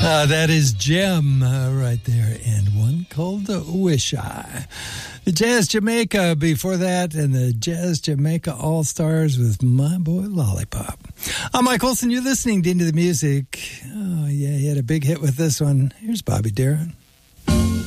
That is Jim right there, and one called Wish I. The Jazz Jamaica before that, and the Jazz Jamaica All-Stars with My Boy Lollipop. I'm Mike Olson. You're listening to Into the Music. Oh, yeah, he had a big hit with this one. Here's Bobby Darin.